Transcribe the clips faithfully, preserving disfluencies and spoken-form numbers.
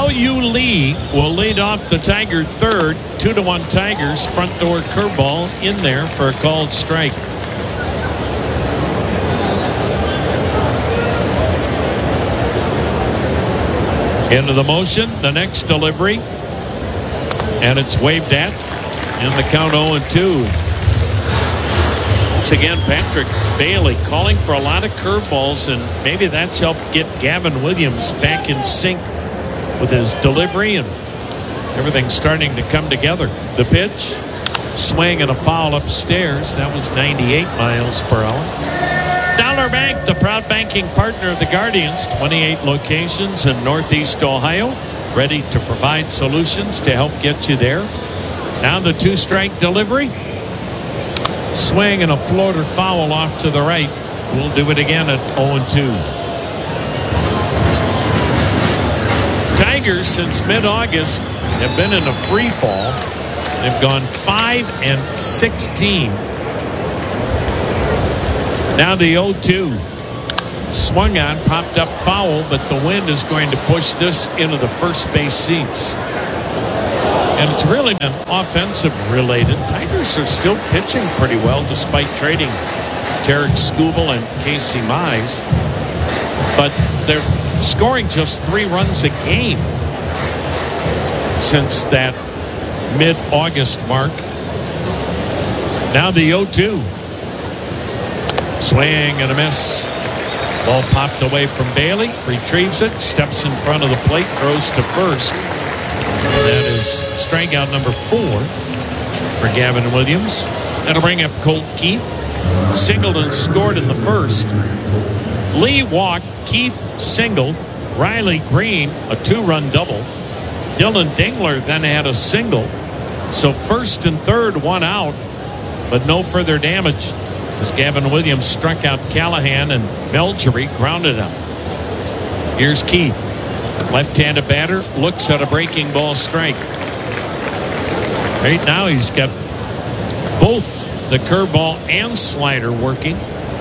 Yu Lee will lead off the Tiger third. Two to one Tigers. Front door curveball in there for a called strike. Into the motion, the next delivery, and it's waved at in the count oh and two. Once again, Patrick Bailey calling for a lot of curveballs, and maybe that's helped get Gavin Williams back in sync with his delivery, and everything's starting to come together. The pitch, swing and a foul upstairs. That was ninety-eight miles per hour. Dollar Bank, the proud banking partner of the Guardians. twenty-eight locations in Northeast Ohio, ready to provide solutions to help get you there. Now the two-strike delivery. Swing and a floater foul off to the right. We'll do it again at oh and two. Tigers, since mid-August, have been in a free fall. They've gone five and sixteen. Now the oh two. Swung on, popped up foul, but the wind is going to push this into the first base seats. And it's really been offensive related. Tigers are still pitching pretty well despite trading Tarek Skubal and Casey Mize. But they're scoring just three runs a game since that mid-August mark. Now the oh two. Swing and a miss. Ball popped away from Bailey. Retrieves it. Steps in front of the plate. Throws to first. That is strikeout number four for Gavin Williams. That'll bring up Colt Keith. Singled and scored in the first. Lee walked. Keith singled. Riley Green a two-run double. Dylan Dingler then had a single. So first and third, one out, but no further damage as Gavin Williams struck out Callahan and Melgery grounded him. Here's Keith. Left-handed batter looks at a breaking ball strike. Right now he's got both the curveball and slider working.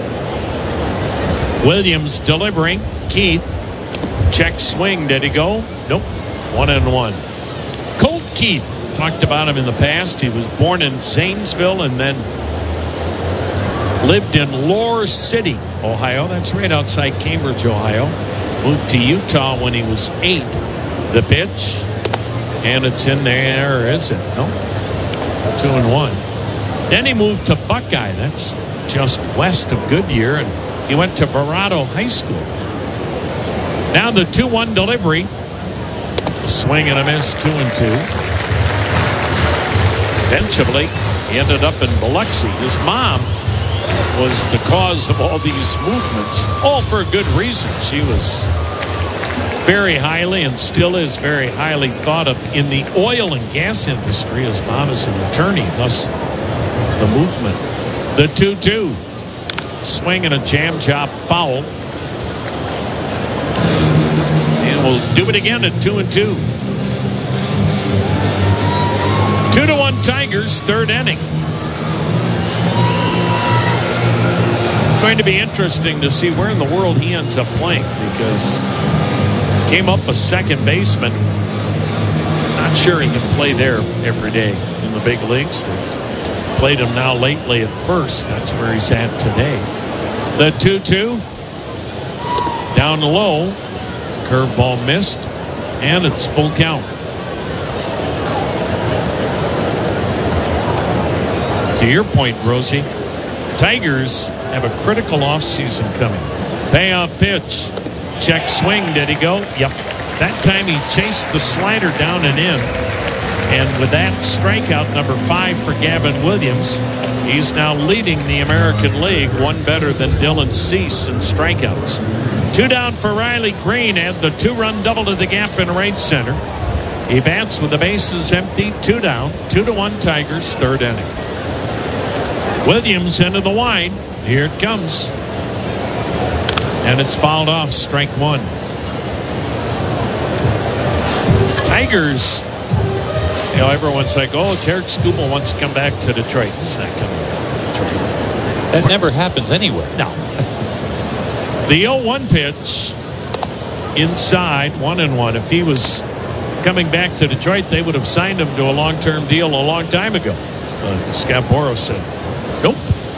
Williams delivering. Keith. Check swing. Did he go? Nope. One and one. Colt Keith. Talked about him in the past. He was born in Zanesville and then lived in Lore City, Ohio. That's right outside Cambridge, Ohio. Moved to Utah when he was eight. The pitch. And it's in there, is it? No. Two and one. Then he moved to Buckeye. That's just west of Goodyear. And he went to Verrado High School. Now the two one delivery. Swing and a miss, two and two. Eventually, he ended up in Biloxi. His mom was the cause of all these movements, all for a good reason. She was very highly and still is very highly thought of in the oil and gas industry. His mom is an attorney, thus the movement. The two two. Swing and a jam job foul. And we'll do it again at two and two. Two to one Tigers, third inning. Going to be interesting to see where in the world he ends up playing, because came up a second baseman. Not sure he can play there every day in the big leagues. They've played him now lately at first. That's where he's at today. The two two. Down low. Curveball missed. And it's full count. To your point, Rosie, Tigers have a critical offseason coming. Payoff pitch. Check swing. Did he go? Yep. That time he chased the slider down and in. And with that strikeout number five for Gavin Williams, he's now leading the American League, one better than Dylan Cease in strikeouts. Two down for Riley Green, and the two-run double to the gap in right center. He bats with the bases empty, two down, two to one Tigers, third inning. Williams into the wide. Here it comes. And it's fouled off, strike one. Tigers, you know, everyone's like, oh, Tarek Skubal wants to come back to Detroit. He's not coming back to Detroit. That never happens anywhere. No. The oh one pitch inside, one and one. If he was coming back to Detroit, they would have signed him to a long-term deal a long time ago. But Scaporo said, nope.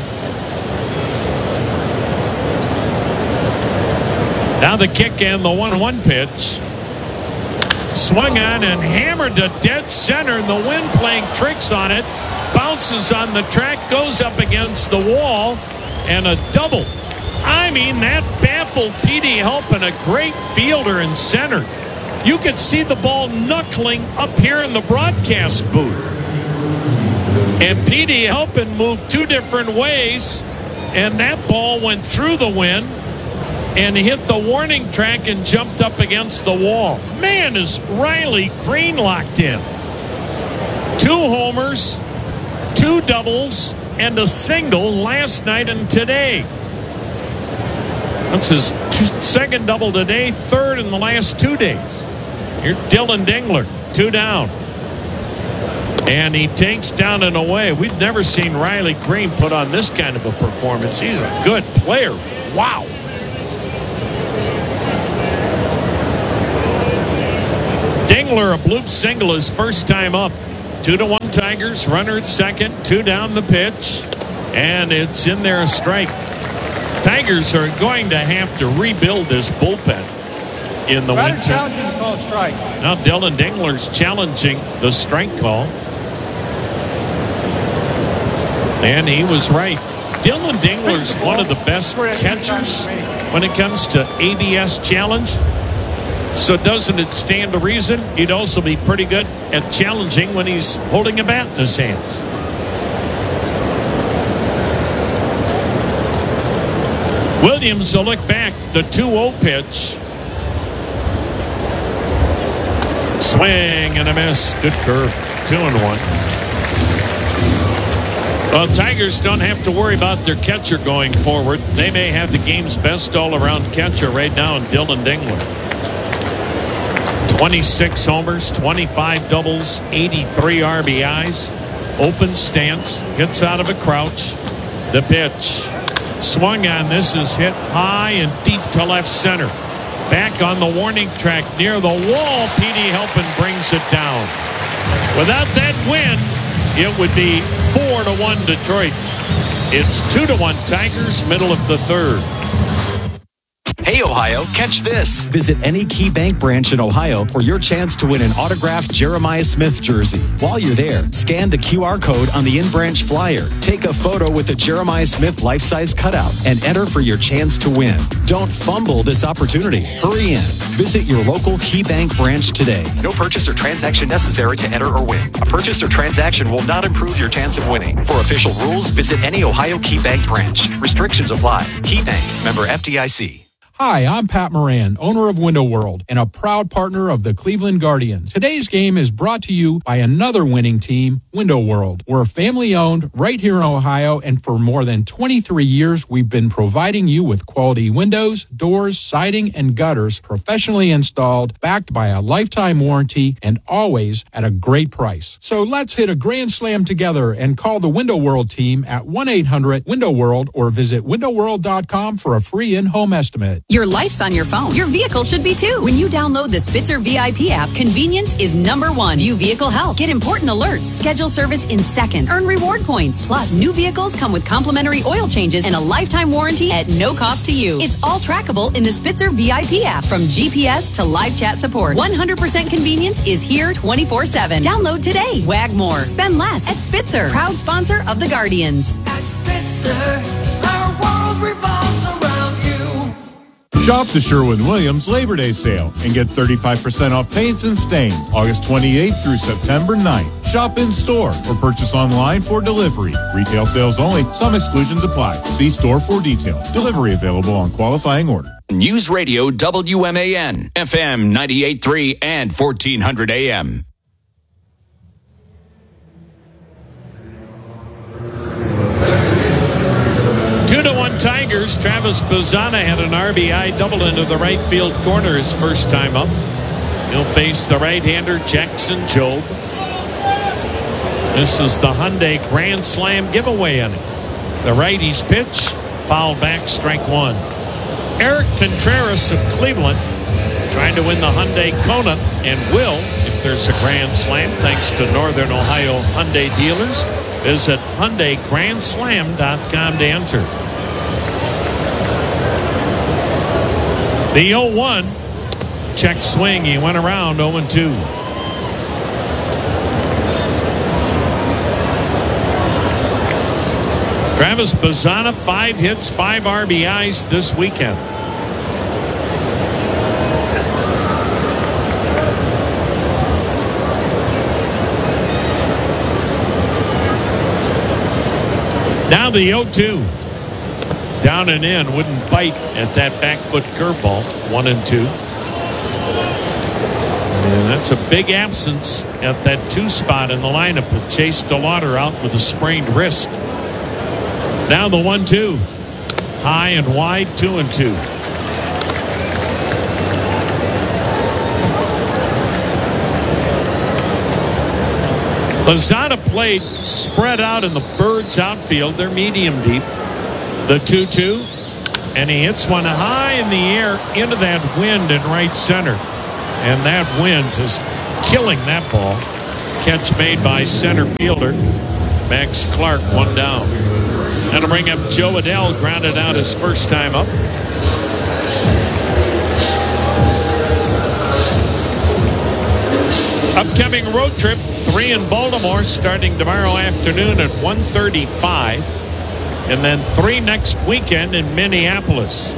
Now the kick and the one one pitch. Swung on and hammered to dead center, and the wind playing tricks on it. Bounces on the track, goes up against the wall, and a double. I mean, that baffled Petey Halpin, a great fielder in center. You could see the ball knuckling up here in the broadcast booth. And Petey Halpin moved two different ways, and that ball went through the wind and hit the warning track and jumped up against the wall. Man, is Riley Greene locked in. Two homers, two doubles, and a single last night and today. That's his second double today, third in the last two days. Here's Dylan Dingler, two down. And he takes down and away. We've never seen Riley Greene put on this kind of a performance. He's a good player. Wow. Dingler, a bloop single his first time up. Two to one Tigers, runner at second, two down the pitch, and it's in there a strike. Tigers are going to have to rebuild this bullpen in the winter. Challenging to call a strike. Now Dylan Dingler's challenging the strike call. And he was right. Dylan Dingler's one of the best catchers when it comes to A B S challenge. So doesn't it stand to reason he'd also be pretty good at challenging when he's holding a bat in his hands? Williams will look back. The two oh pitch. Swing and a miss. Good curve. Two and one. Well, Tigers don't have to worry about their catcher going forward. They may have the game's best all-around catcher right now in Dylan Dingler. twenty-six homers, twenty-five doubles, eighty-three R B Is. Open stance. Gets out of a crouch. The pitch. Swung on. This is hit high and deep to left center. Back on the warning track near the wall. Petey Halpin brings it down. Without that win, it would be four to one Detroit. It's two to one Tigers, middle of the third. Hey, Ohio, catch this. Visit any KeyBank branch in Ohio for your chance to win an autographed Jeremiah Smith jersey. While you're there, scan the Q R code on the in-branch flyer. Take a photo with a Jeremiah Smith life-size cutout and enter for your chance to win. Don't fumble this opportunity. Hurry in. Visit your local KeyBank branch today. No purchase or transaction necessary to enter or win. A purchase or transaction will not improve your chance of winning. For official rules, visit any Ohio KeyBank branch. Restrictions apply. KeyBank, member F D I C. Hi, I'm Pat Moran, owner of Window World and a proud partner of the Cleveland Guardians. Today's game is brought to you by another winning team, Window World. We're family-owned right here in Ohio, and for more than twenty-three years, we've been providing you with quality windows, doors, siding, and gutters professionally installed, backed by a lifetime warranty, and always at a great price. So let's hit a grand slam together and call the Window World team at one eight hundred window world or visit window world dot com for a free in-home estimate. Your life's on your phone. Your vehicle should be too. When you download the Spitzer V I P app, convenience is number one. View vehicle health. Get important alerts. Schedule service in seconds. Earn reward points. Plus, new vehicles come with complimentary oil changes and a lifetime warranty at no cost to you. It's all trackable in the Spitzer V I P app. From G P S to live chat support, one hundred percent convenience is here twenty-four seven. Download today. Wag more. Spend less at Spitzer. Proud sponsor of the Guardians. At Spitzer, our world revolves around you. Shop the Sherwin-Williams Labor Day sale and get thirty-five percent off paints and stains August twenty-eighth through September ninth. Shop in store or purchase online for delivery. Retail sales only. Some exclusions apply. See store for details. Delivery available on qualifying order. News Radio W M A N, F M ninety-eight point three and fourteen hundred A M. Two to one Tigers. Travis Bazzana had an R B I double into the right field corner his first time up. He'll face the right-hander Jackson Jobe. This is the Hyundai Grand Slam giveaway inning. The righty's pitch, foul back, strike one. Eric Contreras of Cleveland trying to win the Hyundai Kona and will if there's a grand slam thanks to Northern Ohio Hyundai dealers. Visit Hyundai Grand Slam dot com to enter. The oh one. Check swing. He went around oh and two. Travis Bazzana, five hits, five R B Is this weekend. Now the oh two. Down and in. Wouldn't bite at that back foot curveball. One and two. And that's a big absence at that two spot in the lineup with Chase DeLauder out with a sprained wrist. Now the one two. High and wide, two and two. Lozada played spread out in the Birds outfield. They're medium deep. The two two. And he hits one high in the air into that wind in right center. And that wind just killing that ball. Catch made by center fielder Max Clark, one down. That'll bring up Joe Adell, grounded out his first time up. Upcoming road trip, three in Baltimore, starting tomorrow afternoon at one thirty-five. And then three next weekend in Minneapolis.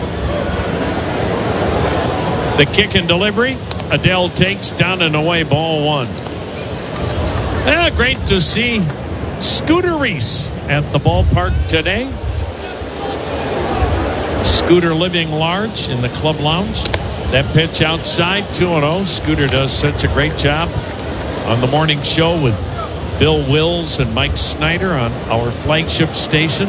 The kick and delivery. Adell takes down and away, ball one. Yeah, great to see Scooter Reese at the ballpark today. Scooter living large in the club lounge. That pitch outside, two and oh. Scooter does such a great job on the morning show with Bill Wills and Mike Snyder on our flagship station.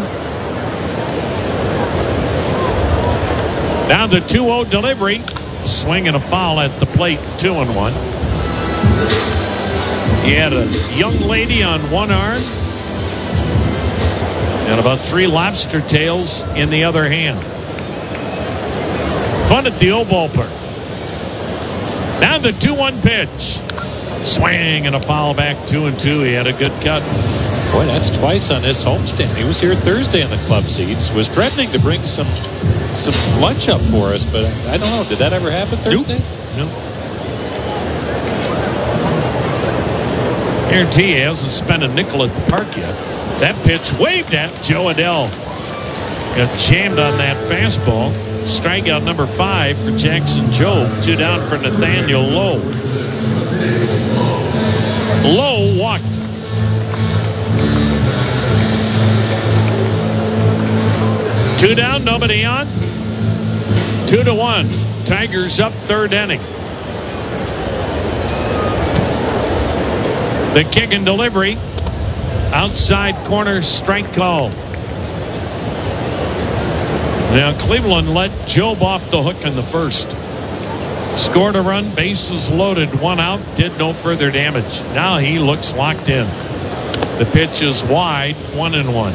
Now the two oh delivery. A swing and a foul at the plate, two and one. He had a young lady on one arm and about three lobster tails in the other hand. Fun at the old ballpark. Now the two one pitch. Swing and a foul back, two and two. He had a good cut. Boy, that's twice on this homestand. He was here Thursday in the club seats. Was threatening to bring some some lunch up for us, but I don't know. Did that ever happen Thursday? Nope. Guarantee he hasn't spent a nickel at the park yet. That pitch waved at Joe Adell. Got jammed on that fastball. Strikeout number five for Jackson Jobe. Two down for Nathaniel Lowe. Lowe walked. Two down, nobody on. Two to one. Tigers up, third inning. The kick and delivery. Outside corner, strike call. Now Cleveland let Jobe off the hook in the first. Scored a run, bases loaded, one out, did no further damage. Now he looks locked in. The pitch is wide, one and one.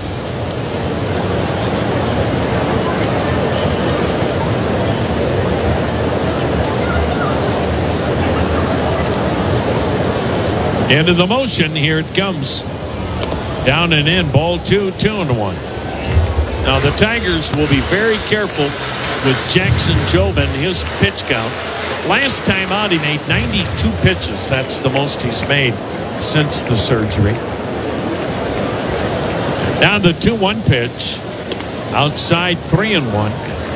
Into the motion, here it comes. Down and in, ball two, two and one. Now the Tigers will be very careful with Jackson Jobe and his pitch count. Last time out he made ninety-two pitches. That's the most he's made since the surgery. Now the two one pitch. Outside, three and one.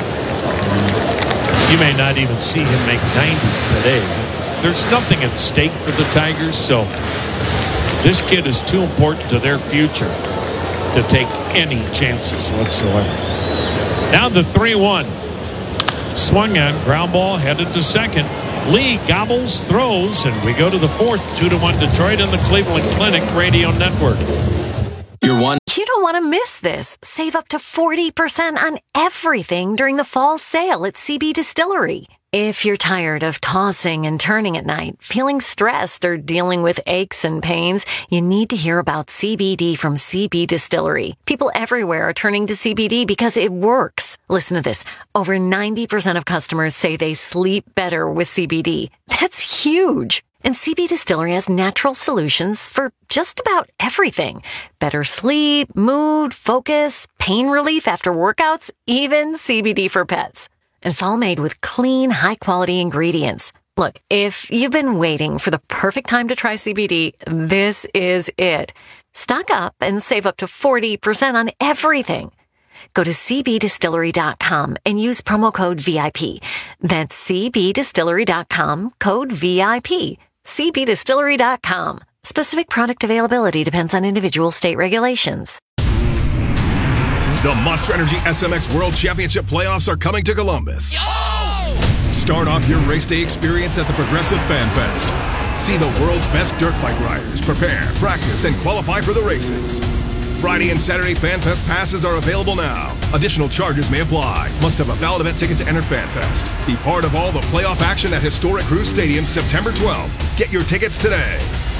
You may not even see him make ninety today. There's nothing at stake for the Tigers, so this kid is too important to their future to take any chances whatsoever. Now the three one. Swung on, ground ball, headed to second. Lee gobbles, throws, and we go to the fourth. Two to one Detroit on the Cleveland Clinic Radio Network. You're one. You don't want to miss this. Save up to forty percent on everything during the fall sale at C B Distillery. If you're tired of tossing and turning at night, feeling stressed, or dealing with aches and pains, you need to hear about C B D from C B Distillery. People everywhere are turning to C B D because it works. Listen to this. Over ninety percent of customers say they sleep better with C B D. That's huge. And C B Distillery has natural solutions for just about everything. Better sleep, mood, focus, pain relief after workouts, even C B D for pets. And it's all made with clean, high-quality ingredients. Look, if you've been waiting for the perfect time to try C B D, this is it. Stock up and save up to forty percent on everything. Go to c b distillery dot com and use promo code V I P. That's c b distillery dot com, code V I P. c b distillery dot com. Specific product availability depends on individual state regulations. The Monster Energy S M X World Championship playoffs are coming to Columbus. Yo! Start off your race day experience at the Progressive Fan Fest. See the world's best dirt bike riders prepare, practice, and qualify for the races. Friday and Saturday Fan Fest passes are available now. Additional charges may apply. Must have a valid event ticket to enter Fan Fest. Be part of all the playoff action at historic Cruise Stadium September twelfth. Get your tickets today.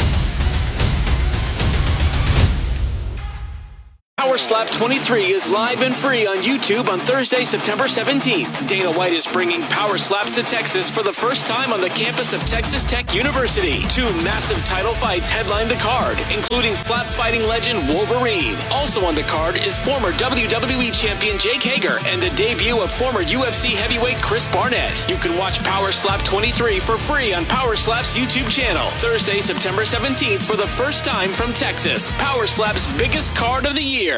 Power Slap twenty-three is live and free on YouTube on Thursday, September seventeenth. Dana White is bringing Power Slaps to Texas for the first time on the campus of Texas Tech University. Two massive title fights headline the card, including slap fighting legend Wolverine. Also on the card is former W W E champion Jake Hager and the debut of former U F C heavyweight Chris Barnett. You can watch Power Slap twenty-three for free on Power Slap's YouTube channel. Thursday, September seventeenth for the first time from Texas. Power Slap's biggest card of the year.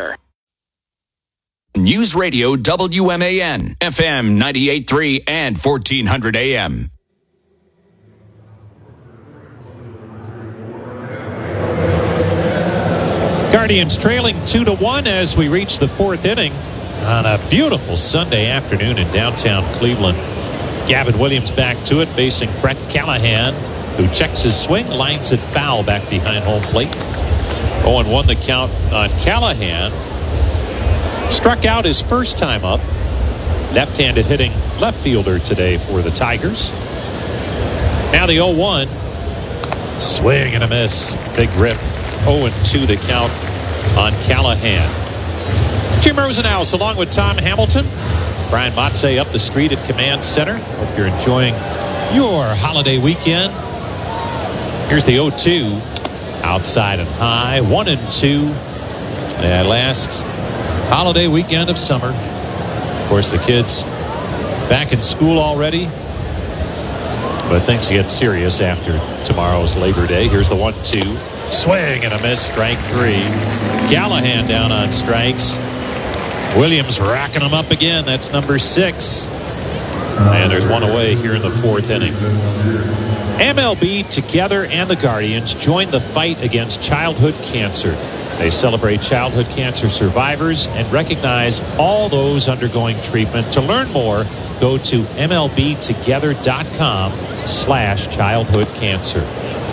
News Radio W M A N, F M ninety-eight point three and fourteen hundred A M. Guardians trailing two to one as we reach the fourth inning on a beautiful Sunday afternoon in downtown Cleveland. Gavin Williams back to it, facing Brett Callahan, who checks his swing, lines it foul back behind home plate. oh and one the count on Callahan. Struck out his first time up. Left-handed hitting left fielder today for the Tigers. Now the oh one. Swing and a miss. Big rip. oh and two the count on Callahan. Jim Rosenhaus along with Tom Hamilton. Brian Motze up the street at Command Center. Hope you're enjoying your holiday weekend. Here's the oh two. Outside and high. one and two. That last holiday weekend of summer. Of course, the kids back in school already. But things get serious after tomorrow's Labor Day. Here's the one two. Swing and a miss. Strike three. Callahan down on strikes. Williams racking them up again. That's number six. And there's one away here in the fourth inning. M L B Together and the Guardians join the fight against childhood cancer. They celebrate childhood cancer survivors and recognize all those undergoing treatment. To learn more, go to M L B together dot com slash childhood cancer.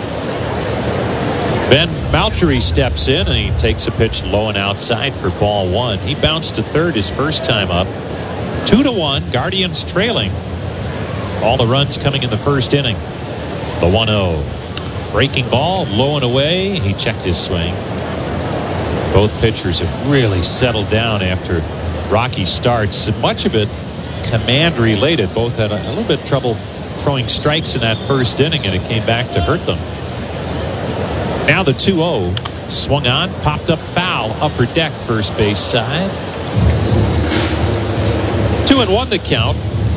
Ben Malchery steps in and he takes a pitch low and outside for ball one. He bounced to third his first time up. Two to one, Guardians trailing. All the runs coming in the first inning. The one oh. Breaking ball, low and away. He checked his swing. Both pitchers have really settled down after rocky starts. Much of it command related. Both had a, a little bit of trouble throwing strikes in that first inning, and it came back to hurt them. Now the two oh. Swung on, popped up foul, upper deck, first base side. Two and one the count.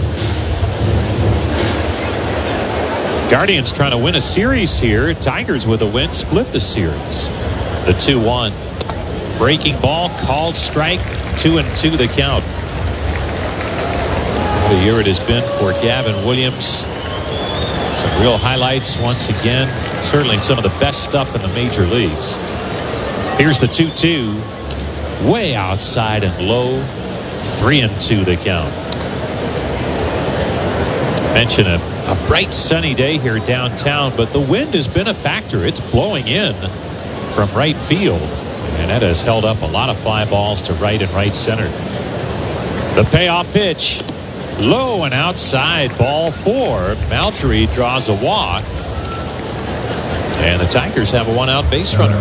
Guardians trying to win a series here. Tigers with a win split the series. The two one. Breaking ball, called strike. Two and two the count. What a year it has been for Gavin Williams. Some real highlights once again. Certainly some of the best stuff in the major leagues. Here's the two two. Way outside and low. Three and two the count. Mention a, a bright sunny day here downtown, but the wind has been a factor. It's blowing in from right field, and that has held up a lot of fly balls to right and right center. The payoff pitch, low and outside, ball four. Malchery draws a walk, and the Tigers have a one-out base runner.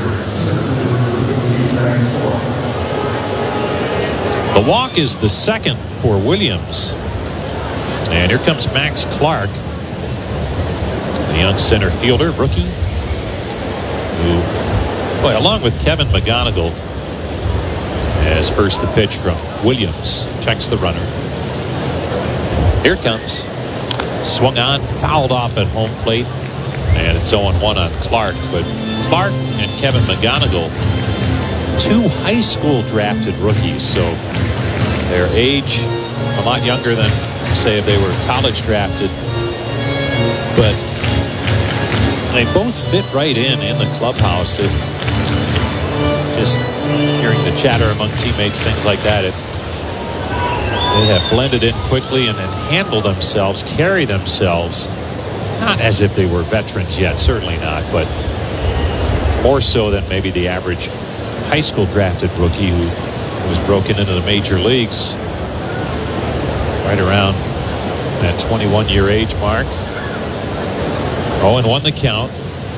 The walk is the second for Williams. And here comes Max Clark. the young center fielder, rookie, who, boy, along with Kevin McGonigal, as first the pitch from Williams. Checks the runner. Here it comes. Swung on, fouled off at home plate. And it's oh one on Clark. But Clark and Kevin McGonigal, two high school drafted rookies. So their age, a lot younger than, say, if they were college drafted. But they both fit right in in the clubhouse. It, just hearing the chatter among teammates, things like that, it, they have blended in quickly and, and handled themselves, carry themselves, not as if they were veterans yet, certainly not, but more so than maybe the average high school drafted rookie who, who was broken into the major leagues right around that twenty-one year age mark. oh and one the count.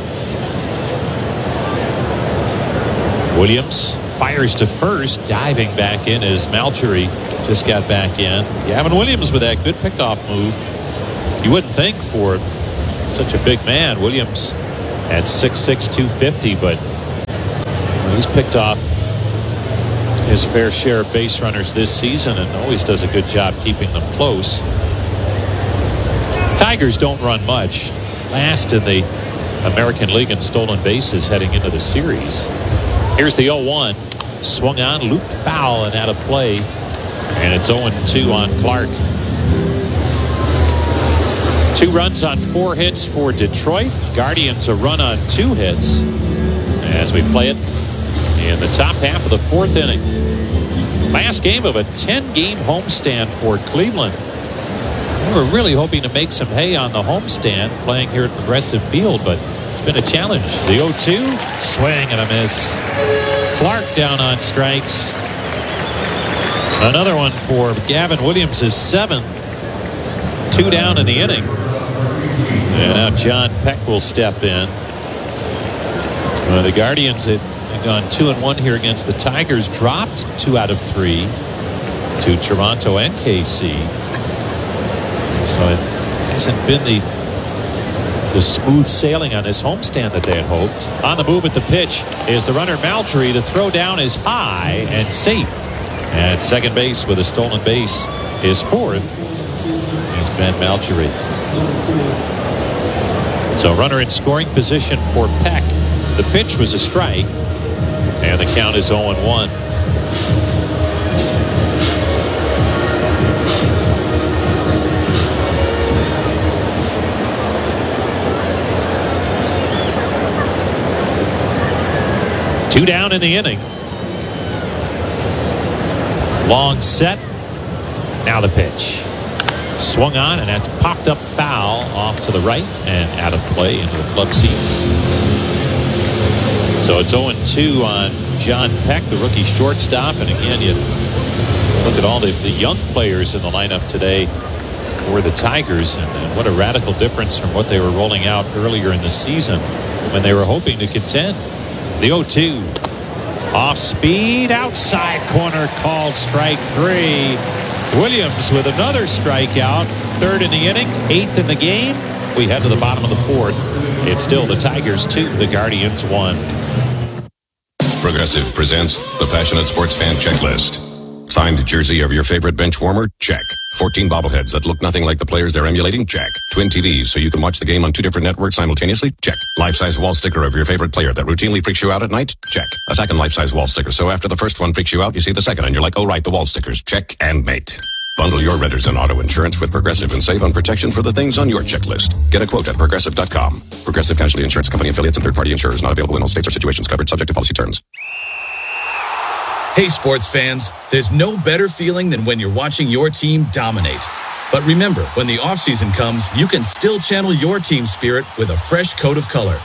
Williams fires to first, diving back in as Malchery just got back in. Gavin Williams with that good pickoff move. You wouldn't think for such a big man. Williams at six six, two fifty, but he's picked off his fair share of base runners this season and always does a good job keeping them close. Tigers don't run much. Last in the American League in stolen bases heading into the series. Here's the oh one. Swung on, looped foul, and out of play. And it's oh two on Clark. Two runs on four hits for Detroit. Guardians a run on two hits as we play it in the top half of the fourth inning. Last game of a ten game homestand for Cleveland. They were really hoping to make some hay on the homestand playing here at Progressive Field, but it's been a challenge. The oh two, swing and a miss. Clark down on strikes. Another one for Gavin Williams, his seventh. Two down in the inning. And now John Peck will step in. Uh, the Guardians had gone two and one here against the Tigers, dropped two out of three to Toronto and K C. So it hasn't been the the smooth sailing on this homestand that they had hoped. On the move at the pitch is the runner Malchery. The throw down is high and safe. At second base with a stolen base, his fourth is Ben Malchery. So runner in scoring position for Peck. The pitch was a strike, and the count is oh and one. Two down in the inning. Long set. Now the pitch. Swung on, and that's popped up foul off to the right and out of play into the club seats. So it's oh and two on John Peck, the rookie shortstop. And again, you look at all the, the young players in the lineup today for the Tigers, and, and what a radical difference from what they were rolling out earlier in the season when they were hoping to contend. The oh two. Off speed, outside corner, called strike three. Williams with another strikeout. Third in the inning, eighth in the game. We head to the bottom of the fourth. It's still the Tigers two, the Guardians one. Progressive presents the Passionate Sports Fan Checklist. Signed jersey of your favorite bench warmer? Check. fourteen bobbleheads that look nothing like the players they're emulating? Check. Twin T Vs so you can watch the game on two different networks simultaneously? Check. Life-size wall sticker of your favorite player that routinely freaks you out at night? Check. A second life-size wall sticker so after the first one freaks you out, you see the second and you're like, oh right, the wall stickers. Check and mate. Bundle your renters and auto insurance with Progressive and save on protection for the things on your checklist. Get a quote at Progressive dot com. Progressive Casualty Insurance Company affiliates and third-party insurers not available in all states or situations covered subject to policy terms. Hey, sports fans, there's no better feeling than when you're watching your team dominate. But remember, when the offseason comes, you can still channel your team spirit with a fresh coat of color.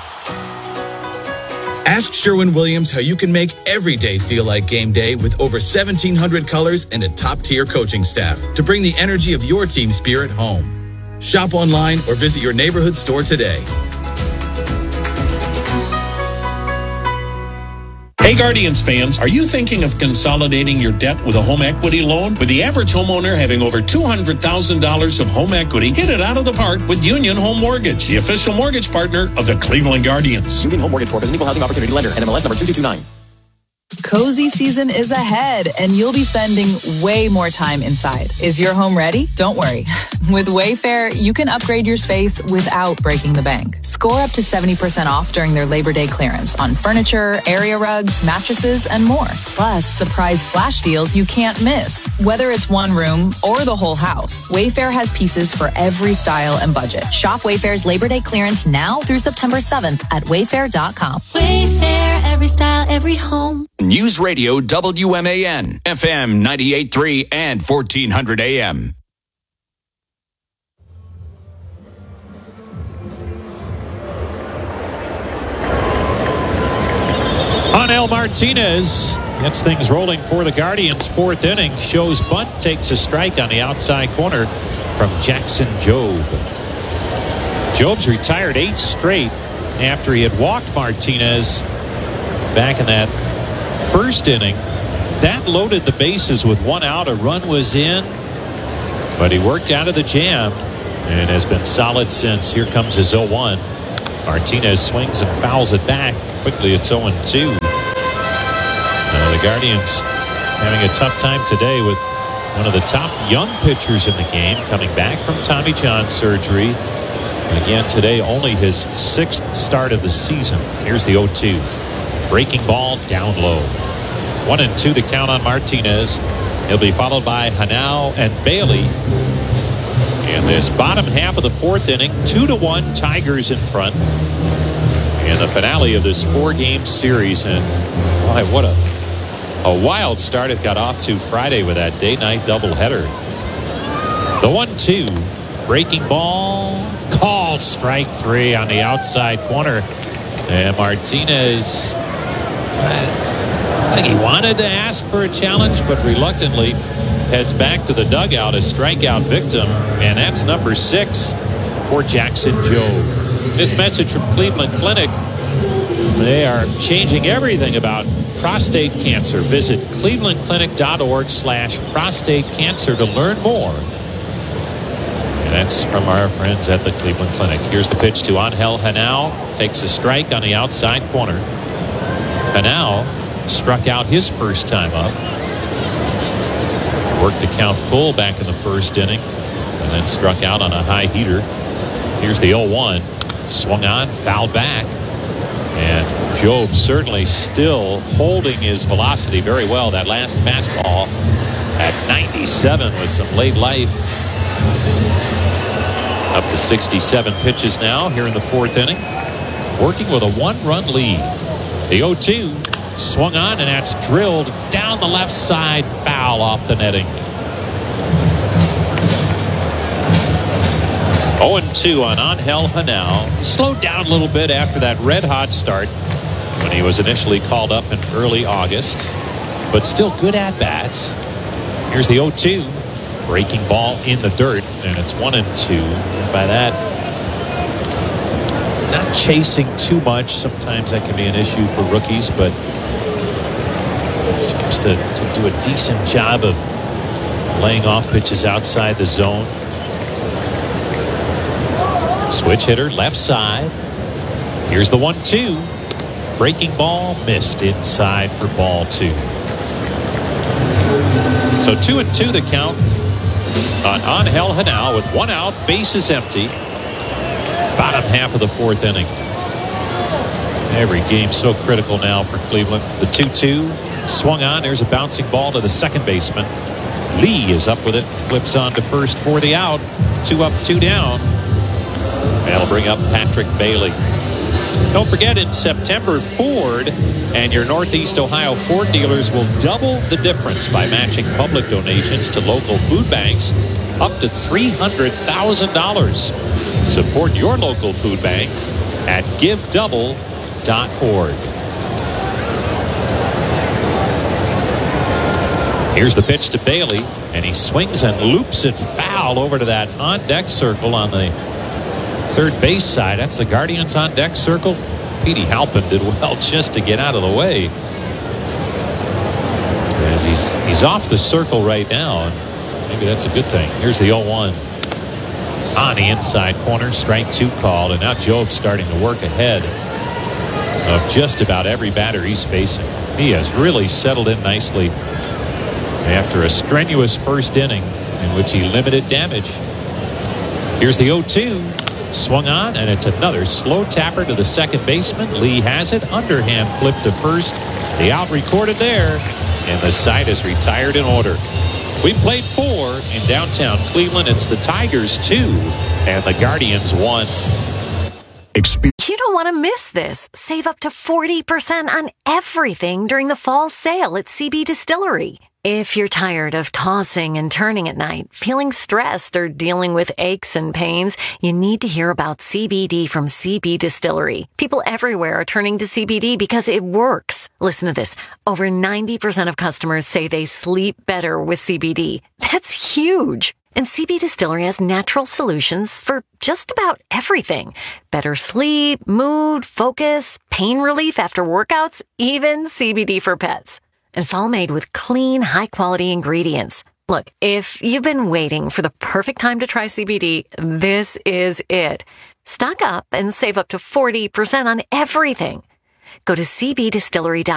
Ask Sherwin-Williams how you can make every day feel like game day with over seventeen hundred colors and a top-tier coaching staff to bring the energy of your team spirit home. Shop online or visit your neighborhood store today. Hey Guardians fans, are you thinking of consolidating your debt with a home equity loan? With the average homeowner having over two hundred thousand dollars of home equity, get it out of the park with Union Home Mortgage, the official mortgage partner of the Cleveland Guardians. Union Home Mortgage Corp is an equal housing opportunity lender and M L S number two two two nine. Cozy season is ahead, and you'll be spending way more time inside. Is your home ready? Don't worry. With Wayfair, you can upgrade your space without breaking the bank. Score up to seventy percent off during their Labor Day clearance on furniture, area rugs, mattresses, and more. Plus, surprise flash deals you can't miss. Whether it's one room or the whole house, Wayfair has pieces for every style and budget. Shop Wayfair's Labor Day clearance now through September seventh at wayfair dot com. Wayfair, every style, every home. News Radio W M A N, F M ninety-eight point three and fourteen hundred A M. Angel Martinez gets things rolling for the Guardians. Fourth inning, shows bunt, takes a strike on the outside corner from Jackson Jobe. Jobe's retired eight straight after he had walked Martinez back in that first inning. That loaded the bases with one out. A run was in, but he worked out of the jam and has been solid since. Here comes his oh one. Martinez swings and fouls it back. Quickly, it's oh two. Uh, the Guardians having a tough time today with one of the top young pitchers in the game coming back from Tommy John surgery. Again today, only his sixth start of the season. Here's the oh two. Breaking ball down low. One and two to count on Martinez. He'll be followed by Hanau and Bailey. In this bottom half of the fourth inning, two to one, Tigers in front. And the finale of this four-game series. And boy, what a a wild start it got off to Friday with that day-night doubleheader. The one two, breaking ball, called strike three on the outside corner. And Martinez, I think he wanted to ask for a challenge, but reluctantly heads back to the dugout, a strikeout victim, and that's number six for Jackson Jobe. This message from Cleveland Clinic: they are changing everything about prostate cancer. Visit clevelandclinic.org slash prostate cancer to learn more. And that's from our friends at the Cleveland Clinic. Here's the pitch to Angel Hanau. Takes a strike on the outside corner. Hanau struck out his first time up. Worked the count full back in the first inning, and then struck out on a high heater. Here's the oh one. Swung on, fouled back. And Jobe certainly still holding his velocity very well. That last fastball at ninety-seven with some late life. Up to sixty-seven pitches now here in the fourth inning. Working with a one-run lead. The oh two. Swung on, and that's drilled down the left side, foul off the netting. oh two on Angel Hanau. He slowed down a little bit after that red-hot start when he was initially called up in early August, but still good at-bats. Here's the oh two. Breaking ball in the dirt, and it's one and two. By that, not chasing too much. Sometimes that can be an issue for rookies, but seems to, to do a decent job of laying off pitches outside the zone. Switch hitter left side. Here's the one two. Breaking ball missed inside for ball two. So two and two the count on Angel Hanau with one out, bases empty. Bottom half of the fourth inning. Every game so critical now for Cleveland. The two two. Swung on. There's a bouncing ball to the second baseman. Lee is up with it. Flips on to first for the out. Two up, two down. That'll bring up Patrick Bailey. Don't forget, in September, Ford and your Northeast Ohio Ford dealers will double the difference by matching public donations to local food banks up to three hundred thousand dollars. Support your local food bank at give double dot org. Here's the pitch to Bailey, and he swings and loops it foul over to that on-deck circle on the third base side. That's the Guardians on-deck circle. Petey Halpin did well just to get out of the way. As he's, he's off the circle right now, and maybe that's a good thing. Here's the oh one. On the inside corner, strike two called, and now Job's starting to work ahead of just about every batter he's facing. He has really settled in nicely after a strenuous first inning in which he limited damage. Here's the oh two. Swung on, and it's another slow tapper to the second baseman. Lee has it. Underhand flip to first. The out recorded there, and the side is retired in order. We played four in downtown Cleveland. It's the Tigers two and the Guardians one. You don't want to miss this. Save up to forty percent on everything during the fall sale at C B Distillery. If you're tired of tossing and turning at night, feeling stressed, or dealing with aches and pains, you need to hear about C B D from C B Distillery. People everywhere are turning to C B D because it works. Listen to this. Over ninety percent of customers say they sleep better with C B D. That's huge. And C B Distillery has natural solutions for just about everything. Better sleep, mood, focus, pain relief after workouts, even C B D for pets. And it's all made with clean, high-quality ingredients. Look, if you've been waiting for the perfect time to try C B D, this is it. Stock up and save up to forty percent on everything. Go to C B Distillery dot com.